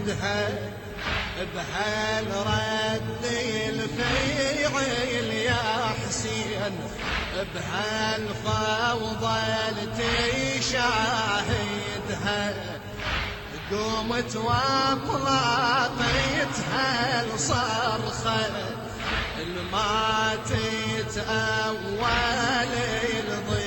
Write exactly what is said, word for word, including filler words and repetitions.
شاهدها بهالرد الفيعل يا حسين، بهالفوضى تشاهدها. قومت واطلقتها الصرخة، ما تتأول الضيق